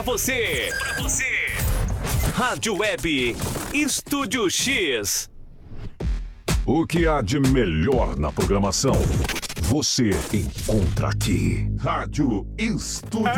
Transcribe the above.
você. Rádio Web Estúdio X. O que há de melhor na programação, você encontra aqui. Rádio Estúdio